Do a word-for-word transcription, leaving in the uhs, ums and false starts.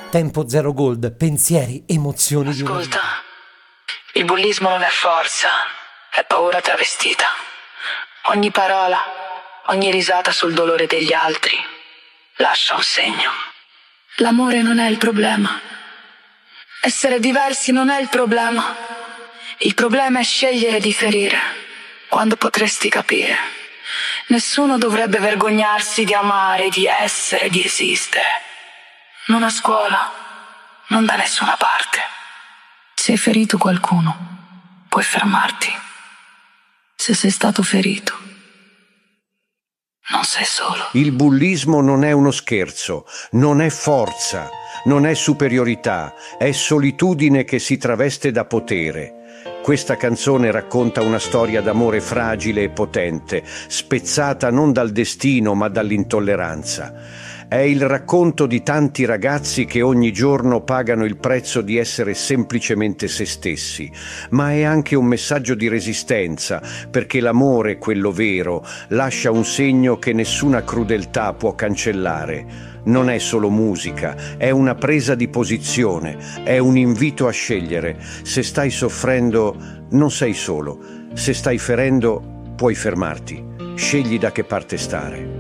Tempo Zero Gold, pensieri, emozioni di una Ascolta, il bullismo non è forza, è paura travestita. Ogni parola, ogni risata sul dolore degli altri lascia un segno. L'amore non è il problema. Essere diversi non è il problema. Il problema è scegliere di ferire quando potresti capire. Nessuno dovrebbe vergognarsi di amare, di essere, di esistere. Non a scuola, non da nessuna parte. Se hai ferito qualcuno, puoi fermarti. Se sei stato ferito, non sei solo. Il bullismo non è uno scherzo, non è forza, non è superiorità, è solitudine che si traveste da potere. Questa canzone racconta una storia d'amore fragile e potente, spezzata non dal destino ma dall'intolleranza. È il racconto di tanti ragazzi che ogni giorno pagano il prezzo di essere semplicemente se stessi, ma è anche un messaggio di resistenza, perché l'amore, quello vero, lascia un segno che nessuna crudeltà può cancellare. Non è solo musica, è una presa di posizione, è un invito a scegliere. Se stai soffrendo, non sei solo. Se stai ferendo, puoi fermarti. Scegli da che parte stare.